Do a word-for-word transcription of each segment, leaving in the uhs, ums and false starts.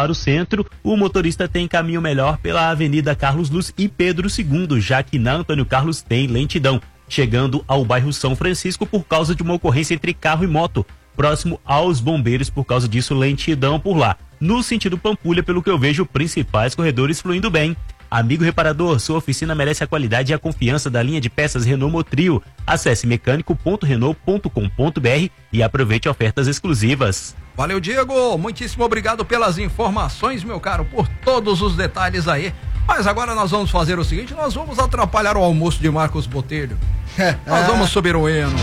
para o centro, o motorista tem caminho melhor pela Avenida Carlos Luz e Pedro segundo, já que na Antônio Carlos tem lentidão, chegando ao bairro São Francisco por causa de uma ocorrência entre carro e moto, próximo aos bombeiros, por causa disso lentidão por lá. No sentido Pampulha, pelo que eu vejo, principais corredores fluindo bem. Amigo reparador, sua oficina merece a qualidade e a confiança da linha de peças Renault Motril. Acesse mecânico ponto renault ponto com ponto br e aproveite ofertas exclusivas. Valeu, Diego, muitíssimo obrigado pelas informações, meu caro, por todos os detalhes aí. Mas agora nós vamos fazer o seguinte, nós vamos atrapalhar o almoço de Marcos Botelho. Nós vamos subir o hino.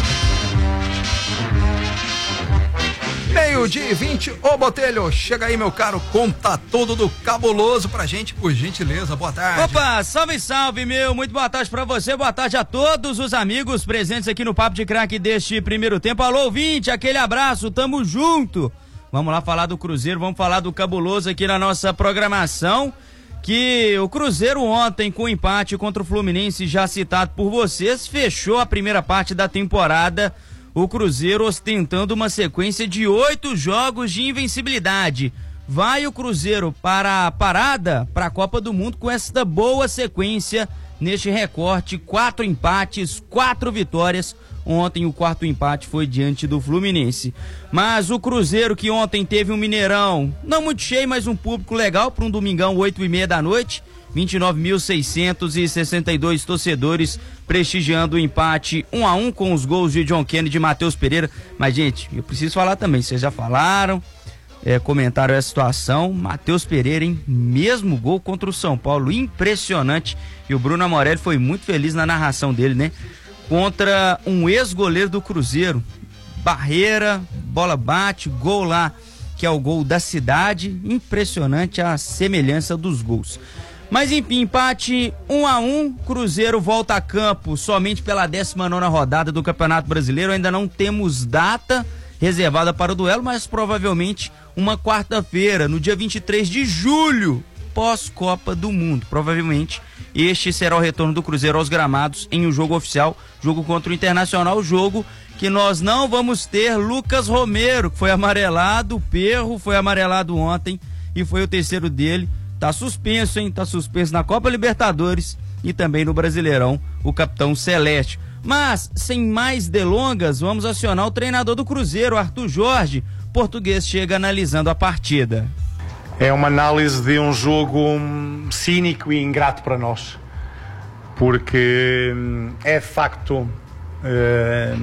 Meio-dia e vinte, ô Botelho, chega aí, meu caro, conta tudo do Cabuloso pra gente, por gentileza, boa tarde. Opa, salve, salve, meu, muito boa tarde pra você, boa tarde a todos os amigos presentes aqui no Papo de Craque deste primeiro tempo. Alô, ouvinte, aquele abraço, tamo junto. Vamos lá falar do Cruzeiro, vamos falar do Cabuloso aqui na nossa programação, que o Cruzeiro ontem, com o empate contra o Fluminense, já citado por vocês, fechou a primeira parte da temporada. O Cruzeiro ostentando uma sequência de oito jogos de invencibilidade. Vai o Cruzeiro para a parada, para a Copa do Mundo, com esta boa sequência neste recorte, quatro empates, quatro vitórias. Ontem o quarto empate foi diante do Fluminense. Mas o Cruzeiro, que ontem teve um Mineirão não muito cheio, mas um público legal para um domingão, oito e meia da noite. vinte e nove mil seiscentos e sessenta e dois torcedores prestigiando o empate um a um com os gols de John Kennedy e Matheus Pereira. Mas, gente, eu preciso falar também, vocês já falaram, é, comentaram essa situação. Matheus Pereira, hein? Mesmo gol contra o São Paulo, impressionante. E o Bruno Amorelli foi muito feliz na narração dele, né? Contra um ex-goleiro do Cruzeiro. Barreira, bola bate, gol lá, que é o gol da cidade. Impressionante a semelhança dos gols. Mas enfim, empate um a um, Cruzeiro volta a campo somente pela décima nona rodada do Campeonato Brasileiro. Ainda não temos data reservada para o duelo, mas provavelmente uma quarta-feira, no dia vinte e três de julho, pós-Copa do Mundo. Provavelmente este será o retorno do Cruzeiro aos gramados em um jogo oficial, jogo contra o Internacional, jogo que nós não vamos ter Lucas Romero, que foi amarelado, o Perro foi amarelado ontem e foi o terceiro dele. Tá suspenso, hein? Tá suspenso na Copa Libertadores e também no Brasileirão, o capitão Celeste. Mas, sem mais delongas, vamos acionar o treinador do Cruzeiro, Arthur Jorge. O português chega analisando a partida. É uma análise de um jogo cínico e ingrato para nós, porque é de facto é,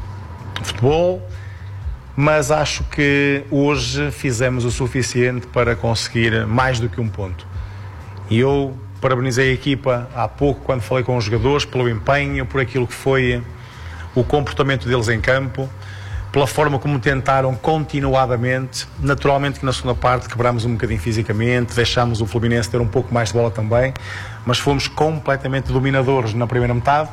futebol, mas acho que hoje fizemos o suficiente para conseguir mais do que um ponto. E eu parabenizei a equipa há pouco, quando falei com os jogadores, pelo empenho, por aquilo que foi o comportamento deles em campo, pela forma como tentaram continuadamente. Naturalmente que na segunda parte quebrámos um bocadinho fisicamente, deixámos o Fluminense ter um pouco mais de bola também, mas fomos completamente dominadores na primeira metade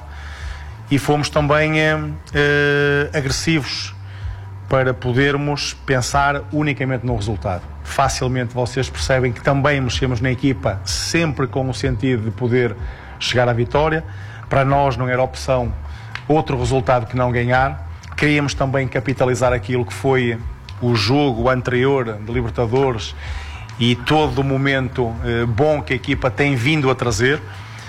e fomos também eh, eh, agressivos para podermos pensar unicamente no resultado. Facilmente vocês percebem que também mexemos na equipa sempre com o sentido de poder chegar à vitória. Para nós não era opção outro resultado que não ganhar. Queríamos também capitalizar aquilo que foi o jogo anterior de Libertadores e todo o momento eh, bom que a equipa tem vindo a trazer.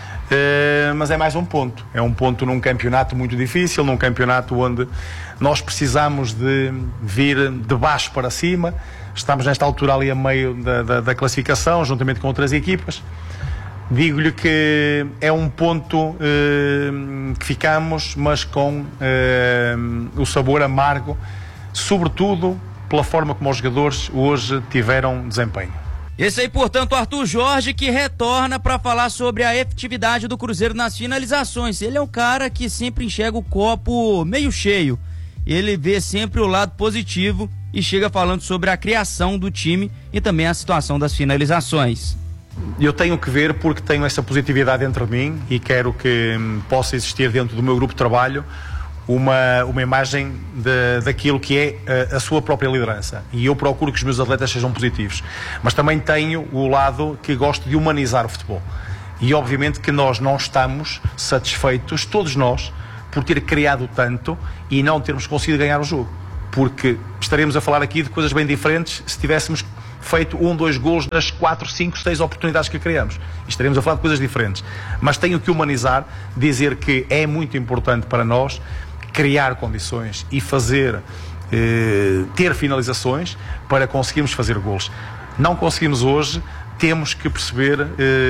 Uh, mas é mais um ponto, é um ponto num campeonato muito difícil, num campeonato onde nós precisamos de vir de baixo para cima. Estamos nesta altura ali a meio da, da, da classificação, juntamente com outras equipas. Digo-lhe que é um ponto uh, que ficamos, mas com uh, o sabor amargo, sobretudo pela forma como os jogadores hoje tiveram desempenho. Esse aí, portanto, Arthur Jorge, que retorna para falar sobre a efetividade do Cruzeiro nas finalizações. Ele é um cara que sempre enxerga o copo meio cheio. Ele vê sempre o lado positivo e chega falando sobre a criação do time e também a situação das finalizações. Eu tenho que ver, porque tenho essa positividade dentro de mim e quero que hum, possa existir dentro do meu grupo de trabalho uma, uma imagem de, daquilo que é a, a sua própria liderança, e eu procuro que os meus atletas sejam positivos, mas também tenho o lado que gosto de humanizar o futebol, e obviamente que nós não estamos satisfeitos, todos nós, por ter criado tanto e não termos conseguido ganhar o jogo, porque estaremos a falar aqui de coisas bem diferentes se tivéssemos feito um, dois golos nas quatro, cinco, seis oportunidades que criamos. E estaremos a falar de coisas diferentes. Mas tenho que humanizar, dizer que é muito importante para nós criar condições e fazer, eh, ter finalizações para conseguirmos fazer golos. Não conseguimos hoje, temos que perceber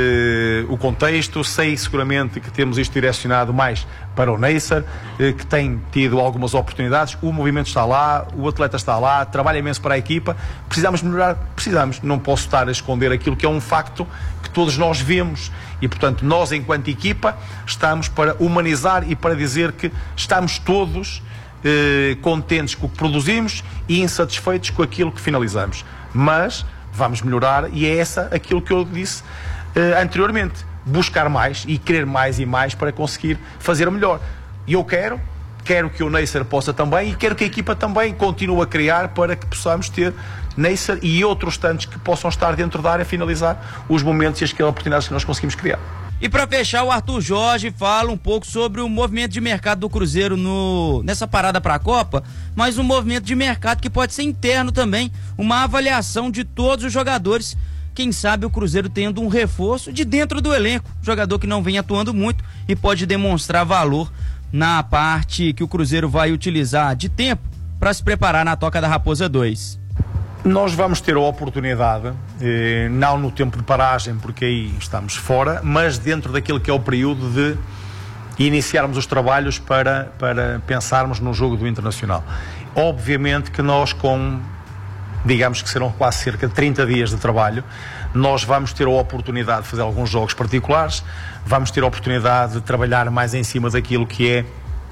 eh, o contexto. Sei seguramente que temos isto direcionado mais para o Neisser, eh, que tem tido algumas oportunidades, o movimento está lá, o atleta está lá, trabalha imenso para a equipa, precisamos melhorar, precisamos, não posso estar a esconder aquilo que é um facto que todos nós vemos e, portanto, nós enquanto equipa estamos para humanizar e para dizer que estamos todos eh, contentes com o que produzimos e insatisfeitos com aquilo que finalizamos, mas vamos melhorar e é essa aquilo que eu disse uh, anteriormente, buscar mais e querer mais e mais para conseguir fazer melhor. E eu quero, quero que o Neisser possa também e quero que a equipa também continue a criar para que possamos ter Neisser e outros tantos que possam estar dentro da área a finalizar os momentos e as oportunidades que nós conseguimos criar. E para fechar, o Arthur Jorge fala um pouco sobre o movimento de mercado do Cruzeiro no, nessa parada para a Copa, mas um movimento de mercado que pode ser interno também, uma avaliação de todos os jogadores, quem sabe o Cruzeiro tendo um reforço de dentro do elenco, jogador que não vem atuando muito e pode demonstrar valor na parte que o Cruzeiro vai utilizar de tempo para se preparar na Toca da Raposa dois. Nós vamos ter a oportunidade, eh, não no tempo de paragem, porque aí estamos fora, mas dentro daquilo que é o período de iniciarmos os trabalhos para, para pensarmos no jogo do Internacional. Obviamente que nós, com, digamos que serão quase cerca de trinta dias de trabalho, nós vamos ter a oportunidade de fazer alguns jogos particulares, vamos ter a oportunidade de trabalhar mais em cima daquilo que é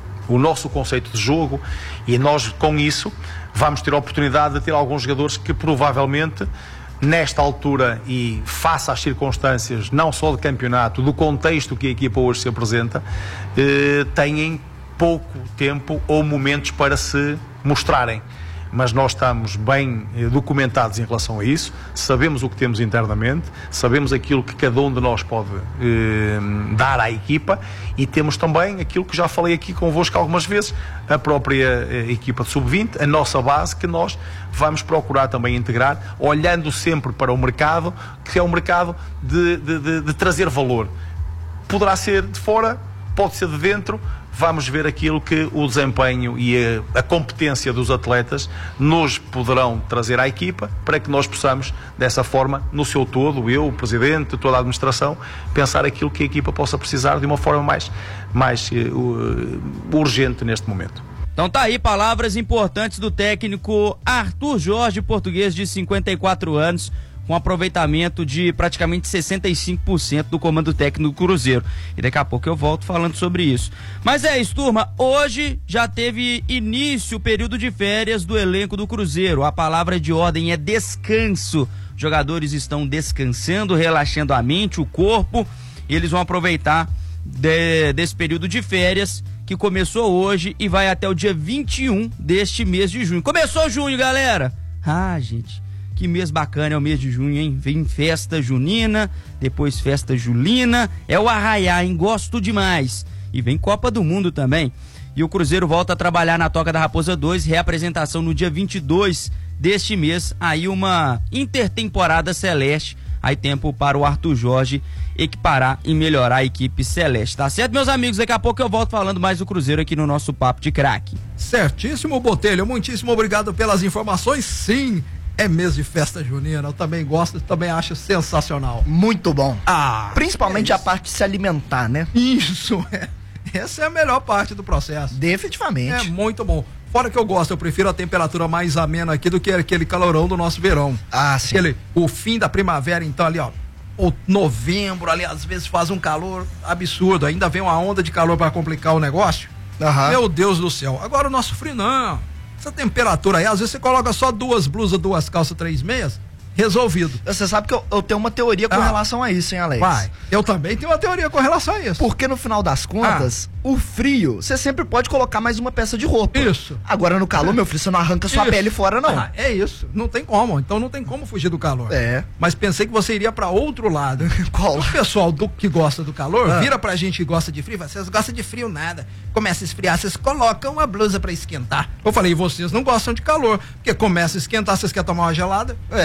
o nosso conceito de jogo e nós, com isso, vamos ter a oportunidade de ter alguns jogadores que provavelmente nesta altura e face às circunstâncias não só de campeonato, do contexto que a equipa hoje se apresenta, eh, têm pouco tempo ou momentos para se mostrarem. Mas nós estamos bem eh, documentados em relação a isso, sabemos o que temos internamente, sabemos aquilo que cada um de nós pode eh, dar à equipa e temos também aquilo que já falei aqui convosco algumas vezes, a própria eh, equipa de sub vinte, a nossa base, que nós vamos procurar também integrar, olhando sempre para o mercado, que é um mercado de, de, de, de trazer valor. Poderá ser de fora, pode ser de dentro. Vamos ver aquilo que o desempenho e a, a competência dos atletas nos poderão trazer à equipa para que nós possamos, dessa forma, no seu todo, eu, o Presidente, toda a Administração, pensar aquilo que a equipa possa precisar de uma forma mais, mais uh, urgente neste momento. Então tá aí palavras importantes do técnico Arthur Jorge, português de cinquenta e quatro anos, com aproveitamento de praticamente sessenta e cinco por cento do comando técnico do Cruzeiro. E daqui a pouco eu volto falando sobre isso. Mas é isso, turma. Hoje já teve início o período de férias do elenco do Cruzeiro. A palavra de ordem é descanso. Os jogadores estão descansando, relaxando a mente, o corpo. E eles vão aproveitar de, desse período de férias que começou hoje e vai até o dia vinte e um deste mês de junho. Começou junho, galera! Ah, gente... Que mês bacana é o mês de junho, hein? Vem festa junina, depois festa julina, é o arraiá, hein? Gosto demais. E vem Copa do Mundo também. E o Cruzeiro volta a trabalhar na Toca da Raposa dois, reapresentação no dia vinte e dois deste mês. Aí uma intertemporada celeste. Aí tempo para o Arthur Jorge equiparar e melhorar a equipe celeste. Tá certo, meus amigos? Daqui a pouco eu volto falando mais do Cruzeiro aqui no nosso Papo de Craque. Certíssimo, Botelho. Muitíssimo obrigado pelas informações. Sim, é mês de festa junina, eu também gosto, também acho sensacional. Muito bom. Ah, principalmente é a parte de se alimentar, né? Isso, é. Essa é a melhor parte do processo. Definitivamente. É muito bom. Fora que eu gosto, eu prefiro a temperatura mais amena aqui do que aquele calorão do nosso verão. Ah, sim. Aquele, o fim da primavera, então, ali, ó, ou novembro, ali, às vezes faz um calor absurdo, ainda vem uma onda de calor para complicar o negócio. Uhum. Meu Deus do céu. Agora o nosso frio não. Essa temperatura aí, às vezes você coloca só duas blusas, duas calças, três meias, resolvido. Você sabe que eu, eu tenho uma teoria com ah, relação a isso, hein, Alex? Vai. Eu também tenho uma teoria com relação a isso. Porque no final das contas, ah. o frio, você sempre pode colocar mais uma peça de roupa. Isso. Agora no calor, meu filho, você não arranca sua isso. pele fora, não. Ah, é isso. Não tem como. Então não tem como fugir do calor. É. Mas pensei que você iria pra outro lado. Qual? O pessoal do, que gosta do calor, ah. vira pra gente que gosta de frio, vocês gostam de frio nada. Começa a esfriar, vocês colocam uma blusa pra esquentar. Eu falei, e vocês não gostam de calor, porque começa a esquentar, vocês querem tomar uma gelada? É.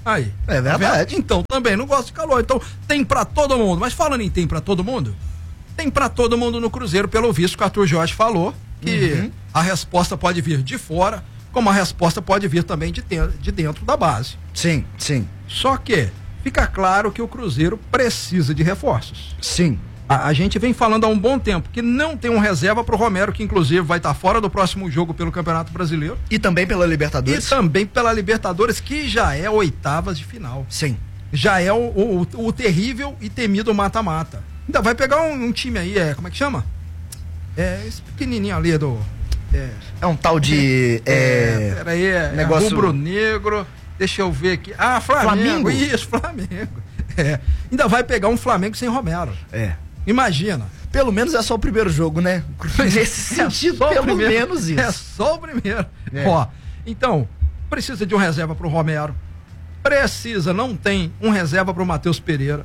Aí. É verdade. Tá então, também não gosto de calor. Então, tem pra todo mundo. Mas falando em tem pra todo mundo, tem pra todo mundo no Cruzeiro, pelo visto que o Arthur Jorge falou, que uhum. a resposta pode vir de fora, como a resposta pode vir também de, te- de dentro da base. Sim, sim. Só que fica claro que o Cruzeiro precisa de reforços. Sim. A, a gente vem falando há um bom tempo que não tem um reserva pro Romero, que inclusive vai estar fora do próximo jogo pelo Campeonato Brasileiro. E também pela Libertadores. E também pela Libertadores, que já é oitavas de final. Sim. Já é o, o, o terrível e temido mata-mata. Ainda vai pegar um, um time aí, é, como é que chama? É, esse pequenininho ali do... É, é um tal de... É, é, peraí, é, negócio... é rubro-negro, deixa eu ver aqui. Ah, Flamengo, Flamengo? Isso, Flamengo. É, ainda vai pegar um Flamengo sem Romero. É. Imagina. Pelo menos é só o primeiro jogo, né? Nesse é sentido, pelo primeiro, menos isso. É só o primeiro. É. Ó, então, precisa de um reserva pro Romero. Precisa, não tem um reserva pro Matheus Pereira.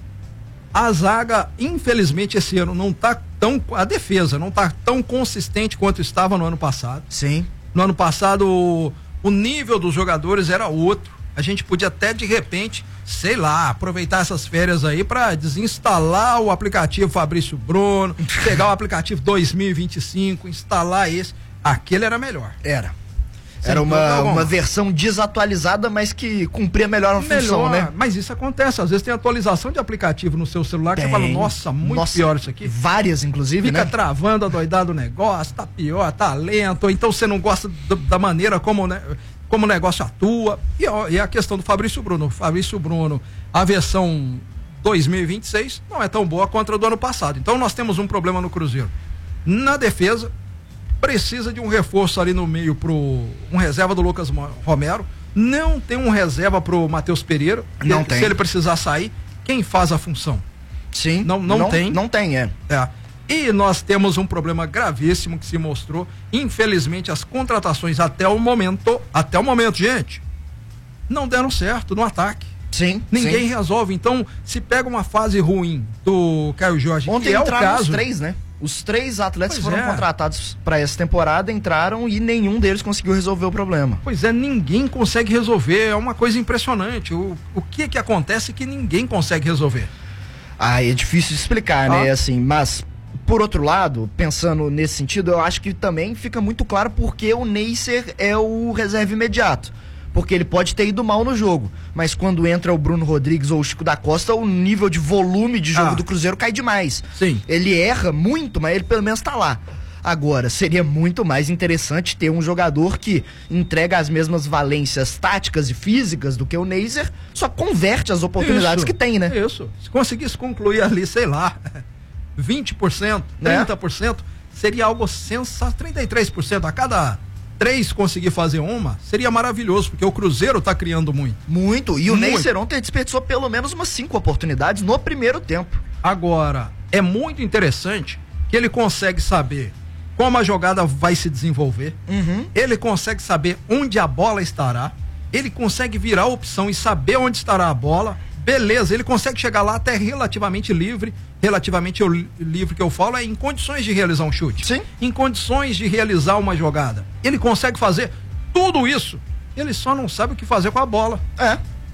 A zaga, infelizmente, esse ano não tá tão... A defesa não tá tão consistente quanto estava no ano passado. Sim. No ano passado, o, o nível dos jogadores era outro. A gente podia até, de repente, sei lá, aproveitar essas férias aí para desinstalar o aplicativo Fabrício Bruno, pegar o aplicativo dois mil e vinte e cinco, instalar esse. Aquele era melhor. Era. Era uma, uma versão desatualizada, mas que cumpria melhor a melhor, função, né? Mas isso acontece, às vezes tem atualização de aplicativo no seu celular que tem. você fala, nossa, muito nossa, pior isso aqui. Várias, inclusive, Fica né? travando, adoidado o negócio, tá pior, tá lento, ou então você não gosta do, da maneira como, né, como o negócio atua. E, ó, e a questão do Fabrício Bruno. O Fabrício Bruno, a versão dois mil e vinte e seis não é tão boa quanto a do ano passado. Então nós temos um problema no Cruzeiro. Na defesa, precisa de um reforço ali no meio pro um reserva do Lucas Romero. Não tem um reserva pro Matheus Pereira. Não ele, tem. Se ele precisar sair, quem faz a função? Sim. Não, não, não tem. Não tem, é. É. E nós temos um problema gravíssimo que se mostrou. Infelizmente, as contratações até o momento, até o momento, gente, não deram certo no ataque. Sim. Ninguém sim. resolve. Então, se pega uma fase ruim do Caio Jorge, Ontem que é o entraram caso, os três, né? Os três atletas Pois foram é. contratados para essa temporada, entraram e nenhum deles conseguiu resolver o problema. Pois é, ninguém consegue resolver. É uma coisa impressionante. O, o que que acontece que ninguém consegue resolver? Ah, é difícil de explicar, Ah. né? Assim, mas por outro lado, pensando nesse sentido, eu acho que também fica muito claro porque o Neisser é o reserva imediato. Porque ele pode ter ido mal no jogo, mas quando entra o Bruno Rodrigues ou o Chico da Costa, o nível de volume de jogo Ah. do Cruzeiro cai demais. Sim. Ele erra muito, mas ele pelo menos tá lá. Agora, seria muito mais interessante ter um jogador que entrega as mesmas valências táticas e físicas do que o Neisser, só converte as oportunidades Isso, que tem, né? Isso. Se conseguisse concluir ali, sei lá, vinte por cento, trinta por cento, seria algo sensacional. trinta e três por cento a cada três conseguir fazer uma, seria maravilhoso, porque o Cruzeiro tá criando muito. Muito. E o Muito. Neisser ontem desperdiçou pelo menos umas cinco oportunidades no primeiro tempo. Agora, é muito interessante que ele consegue saber como a jogada vai se desenvolver, Uhum. ele consegue saber onde a bola estará, ele consegue virar a opção e saber onde estará a bola. Beleza, ele consegue chegar lá até relativamente livre. Relativamente eu, livre que eu falo é em condições de realizar um chute. Sim. Em condições de realizar uma jogada. Ele consegue fazer tudo isso. Ele só não sabe o que fazer com a bola. É.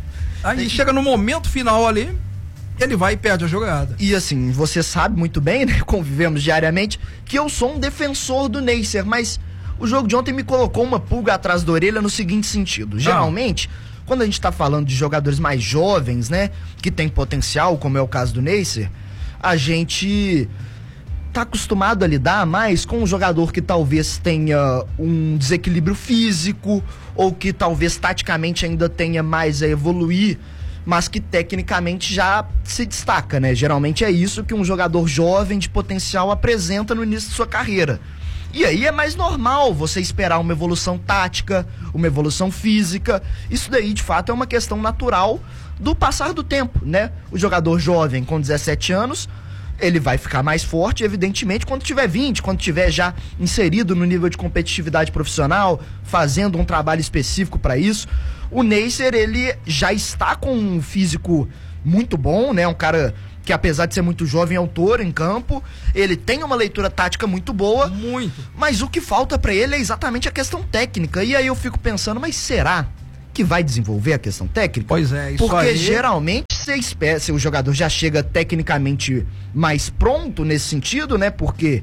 Aí chega no momento final ali, ele vai e perde a jogada. E assim, você sabe muito bem, né? Convivemos diariamente, que eu sou um defensor do Neisser, mas o jogo de ontem me colocou uma pulga atrás da orelha no seguinte sentido. Geralmente, quando a gente tá falando de jogadores mais jovens, né? Que tem potencial, como é o caso do Neisser, a gente tá acostumado a lidar mais com um jogador que talvez tenha um desequilíbrio físico ou que talvez taticamente ainda tenha mais a evoluir, mas que tecnicamente já se destaca, né? Geralmente é isso que um jogador jovem de potencial apresenta no início de sua carreira. E aí é mais normal você esperar uma evolução tática, uma evolução física. Isso daí, de fato, é uma questão natural do passar do tempo, né? O jogador jovem com dezessete anos, ele vai ficar mais forte, evidentemente, quando tiver vinte, quando tiver já inserido no nível de competitividade profissional, fazendo um trabalho específico para isso. O Neisser, ele já está com um físico muito bom, né? Um cara que, apesar de ser muito jovem, é autor em campo, ele tem uma leitura tática muito boa. Muito. Mas o que falta pra ele é exatamente a questão técnica. E aí eu fico pensando, mas será que vai desenvolver a questão técnica? Pois é, isso Porque aí... geralmente você espera, se o jogador já chega tecnicamente mais pronto nesse sentido, né? Porque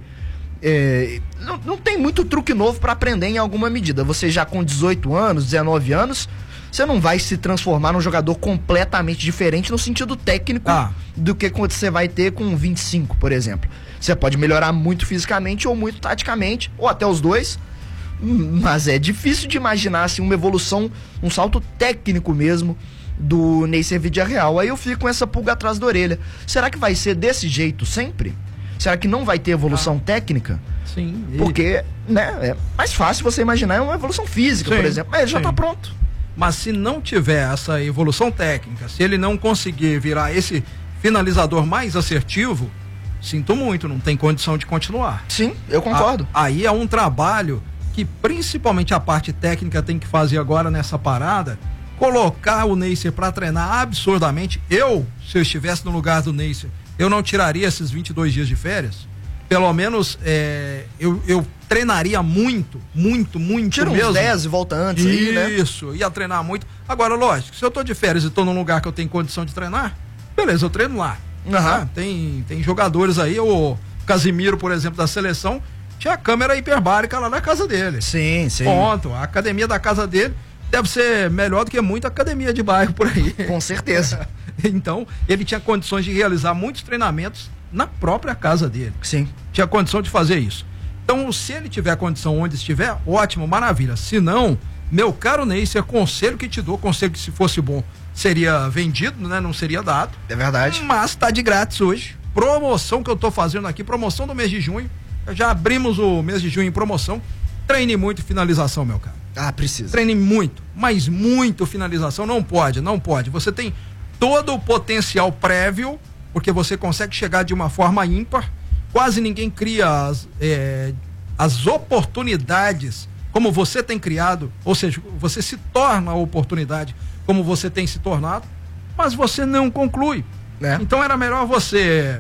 é, não, não tem muito truque novo para aprender em alguma medida. Você já com dezoito anos, dezenove anos, você não vai se transformar num jogador completamente diferente no sentido técnico ah. do que quando você vai ter com vinte e cinco, por exemplo. Você pode melhorar muito fisicamente ou muito taticamente, ou até os dois, mas é difícil de imaginar assim, uma evolução, um salto técnico mesmo do Neisser Vidiarreal. Aí eu fico com essa pulga atrás da orelha. Será que vai ser desse jeito sempre? Será que não vai ter evolução ah. técnica? Sim. E... Porque, né, é mais fácil você imaginar uma evolução física, sim, por exemplo. Mas ele já sim. tá pronto. Mas se não tiver essa evolução técnica, se ele não conseguir virar esse finalizador mais assertivo, sinto muito, não tem condição de continuar. Sim, eu concordo. A, aí é um trabalho que principalmente a parte técnica tem que fazer agora nessa parada, colocar o Neisser para treinar absurdamente. Eu, se eu estivesse no lugar do Neisser, eu não tiraria esses vinte e dois dias de férias. Pelo menos é, eu, eu treinaria muito, muito, muito Tira mesmo. uns dez e volta antes aí, né? Isso, ia treinar muito. Agora, lógico, se eu tô de férias e tô num lugar que eu tenho condição de treinar, beleza, eu treino lá. Uhum. Ah, tem, tem jogadores aí, o Casimiro, por exemplo, da seleção, tinha câmera hiperbárica lá na casa dele. Sim, sim. Ponto. A academia da casa dele deve ser melhor do que muita academia de bairro por aí. Com certeza. Então, ele tinha condições de realizar muitos treinamentos na própria casa dele. Sim. Tinha condição de fazer isso. Então, se ele tiver condição onde estiver, ótimo, maravilha. Se não, meu caro Neisser, conselho que te dou, conselho que se fosse bom, seria vendido, né? Não seria dado. É verdade. Mas tá de grátis hoje. Promoção que eu tô fazendo aqui, promoção do mês de junho. Já abrimos o mês de junho em promoção. Treine muito finalização, meu caro. Ah, precisa. Treine muito, mas muito finalização. Não pode, não pode. Você tem todo o potencial prévio, porque você consegue chegar de uma forma ímpar. Quase ninguém cria as, é, as oportunidades como você tem criado, ou seja, você se torna a oportunidade como você tem se tornado, mas você não conclui. É. Então era melhor você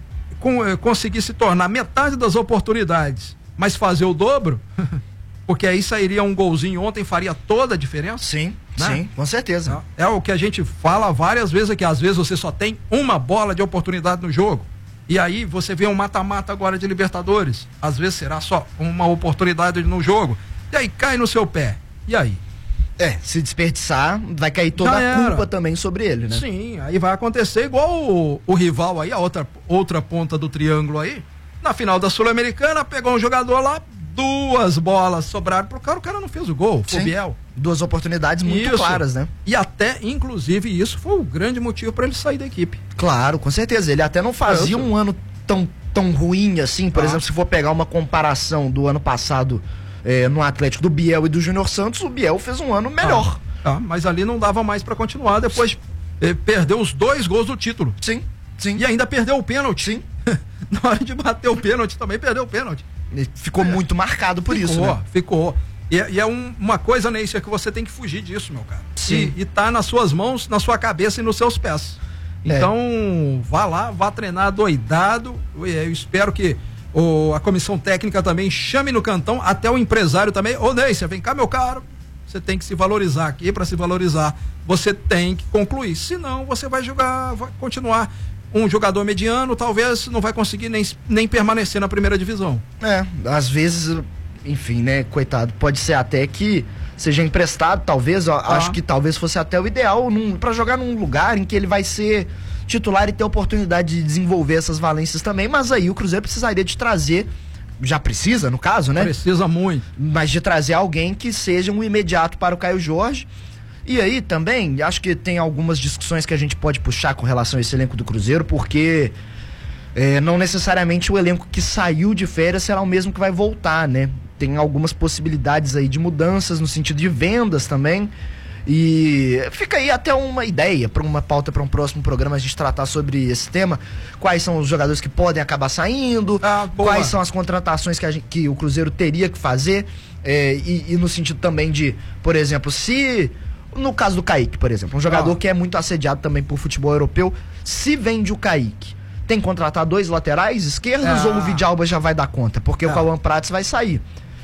com, conseguir se tornar metade das oportunidades, mas fazer o dobro, porque aí sairia um golzinho ontem, faria toda a diferença. Sim, né? sim, com certeza. É, é o que a gente fala várias vezes aqui, às vezes você só tem uma bola de oportunidade no jogo. E aí você vê um mata-mata agora de Libertadores, às vezes será só uma oportunidade no jogo, e aí cai no seu pé, e aí? É, se desperdiçar, vai cair toda Já a culpa era. também sobre ele, né? Sim, aí vai acontecer igual o, o rival aí, a outra, outra ponta do triângulo aí, na final da Sul-Americana, pegou um jogador lá, duas bolas sobraram pro cara, o cara não fez o gol, foi o Biel. Duas oportunidades muito Isso. claras, né? E até, inclusive, isso foi o grande motivo para ele sair da equipe. Claro, com certeza. Ele até não fazia um ano tão, tão ruim assim. Por Ah. exemplo, se for pegar uma comparação do ano passado eh, no Atlético do Biel e do Júnior Santos, o Biel fez um ano melhor. Ah, mas ali não dava mais para continuar, depois eh, perdeu os dois gols do título. Sim, sim. E ainda perdeu o pênalti. Sim. Na hora de bater o pênalti também perdeu o pênalti. Ele ficou muito marcado por ficou, isso, né? Ficou. E, e é um, uma coisa, né, isso é que você tem que fugir disso, meu cara. Sim. E, e tá nas suas mãos, na sua cabeça e nos seus pés. É. Então, vá lá, vá treinar doidado. Eu, eu espero que o, a comissão técnica também chame no cantão, até o empresário também. Ô, Neisser, vem cá, meu caro. Você tem que se valorizar aqui, para se valorizar, você tem que concluir. Senão, você vai jogar, vai continuar um jogador mediano, talvez não vai conseguir nem, nem permanecer na primeira divisão. É, às vezes, enfim, né, coitado, pode ser até que seja emprestado, talvez, ó, Ah. acho que talvez fosse até o ideal num, pra jogar num lugar em que ele vai ser titular e ter oportunidade de desenvolver essas valências também, mas aí o Cruzeiro precisaria de trazer, já precisa no caso, né? Precisa muito. Mas de trazer alguém que seja um imediato para o Caio Jorge. E aí também, acho que tem algumas discussões que a gente pode puxar com relação a esse elenco do Cruzeiro, porque é, não necessariamente o elenco que saiu de férias será o mesmo que vai voltar, né? Tem algumas possibilidades aí de mudanças no sentido de vendas também. E fica aí até uma ideia para uma pauta para um próximo programa a gente tratar sobre esse tema. Quais são os jogadores que podem acabar saindo, Ah, boa. quais são as contratações que, a gente, que o Cruzeiro teria que fazer, é, e, e no sentido também de, por exemplo, se no caso do Kaique, por exemplo, um jogador Ah. que é muito assediado também por futebol europeu, se vende o Kaique, tem que contratar dois laterais esquerdos Ah. ou o Vidalba já vai dar conta? Porque Ah. o Cauã Prates vai sair.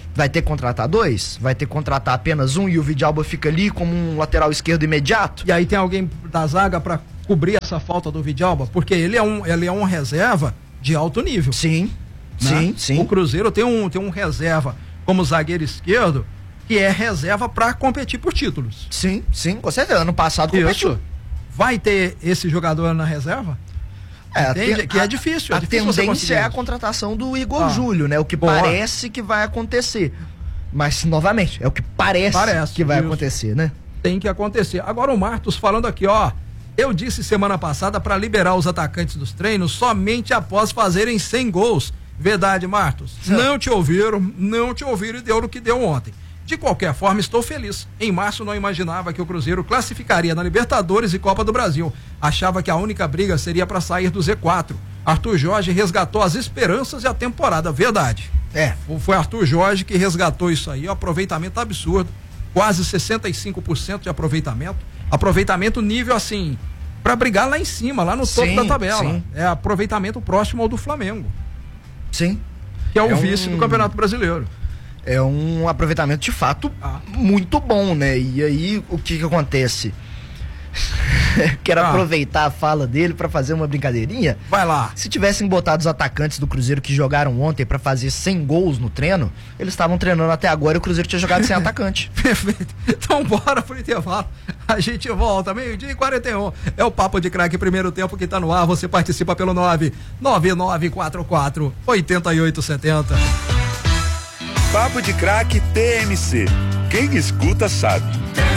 Vai ter que contratar dois? Vai ter que contratar apenas um e o Vidalba fica ali como um lateral esquerdo imediato? E aí tem alguém da zaga pra cobrir essa falta do Vidalba? Porque ele é um, ele é um reserva de alto nível. Sim, né? sim, sim. O Cruzeiro tem um, tem um reserva como zagueiro esquerdo que é reserva pra competir por títulos. Sim, sim, com certeza. Ano passado competiu. Isso. Vai ter esse jogador na reserva? É, Entende? a, que é difícil. É a difícil tendência é a isso. contratação do Igor Ah, Júlio, né? O que boa. parece que vai acontecer. Mas, novamente, é o que parece, Parece, que vai isso. acontecer, né? Tem que acontecer. Agora o Martos falando aqui, ó. Eu disse semana passada para liberar os atacantes dos treinos somente após fazerem cem gols. Verdade, Martos? Sim. Não te ouviram, não te ouviram e deu no que deu ontem. De qualquer forma, estou feliz. Em março não imaginava que o Cruzeiro classificaria na Libertadores e Copa do Brasil. Achava que a única briga seria para sair do Z quatro. Arthur Jorge resgatou as esperanças e a temporada. Verdade. É. Foi Arthur Jorge que resgatou isso aí. O aproveitamento absurdo. Quase sessenta e cinco por cento de aproveitamento. Aproveitamento nível assim, para brigar lá em cima, lá no topo Sim, da tabela. sim. É aproveitamento próximo ao do Flamengo, Sim. que é o É vice um- do Campeonato Brasileiro. É um aproveitamento de fato Ah. muito bom, né? E aí, o que que acontece? Quero Ah. aproveitar a fala dele pra fazer uma brincadeirinha. Vai lá. Se tivessem botado os atacantes do Cruzeiro que jogaram ontem pra fazer cem gols no treino, eles estavam treinando até agora e o Cruzeiro tinha jogado sem atacante. Perfeito. Então bora pro intervalo. A gente volta, meio-dia e quarenta e um. É o Papo de Craque, primeiro tempo que tá no ar. Você participa pelo nove nove nove quatro quatro oito oito sete zero. Papo de Craque T M C. Quem escuta sabe.